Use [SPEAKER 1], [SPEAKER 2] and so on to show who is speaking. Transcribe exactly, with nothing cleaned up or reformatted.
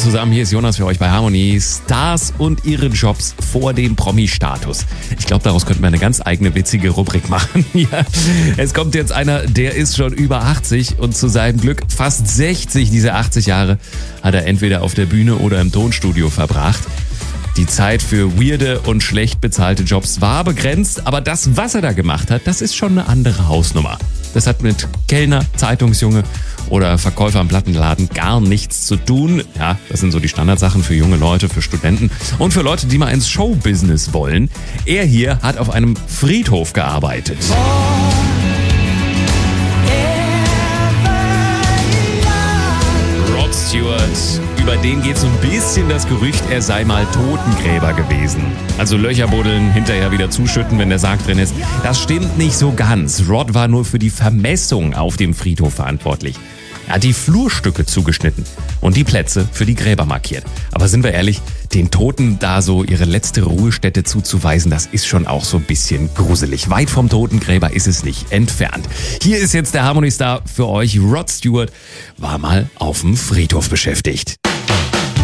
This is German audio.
[SPEAKER 1] zusammen, hier ist Jonas für euch bei Harmony. Stars und ihre Jobs vor dem Promi-Status. Ich glaube, daraus könnten wir eine ganz eigene witzige Rubrik machen. Ja. Es kommt jetzt einer, der ist schon über achtzig und zu seinem Glück fast sechzig. Diese achtzig Jahre hat er entweder auf der Bühne oder im Tonstudio verbracht. Die Zeit für weirde und schlecht bezahlte Jobs war begrenzt, aber das, was er da gemacht hat, das ist schon eine andere Hausnummer. Das hat mit Kellner, Zeitungsjunge oder Verkäufer am Plattenladen gar nichts zu tun. Ja, das sind so die Standardsachen für junge Leute, für Studenten und für Leute, die mal ins Showbusiness wollen. Er hier hat auf einem Friedhof gearbeitet. Rod Stewart. Über den geht so ein bisschen das Gerücht, er sei mal Totengräber gewesen. Also Löcher buddeln, hinterher wieder zuschütten, wenn der Sarg drin ist. Das stimmt nicht so ganz. Rod war nur für die Vermessung auf dem Friedhof verantwortlich. Er hat die Flurstücke zugeschnitten und die Plätze für die Gräber markiert. Aber sind wir ehrlich, den Toten da so ihre letzte Ruhestätte zuzuweisen, das ist schon auch so ein bisschen gruselig. Weit vom Totengräber ist es nicht entfernt. Hier ist jetzt der Harmony Star für euch. Rod Stewart war mal auf dem Friedhof beschäftigt.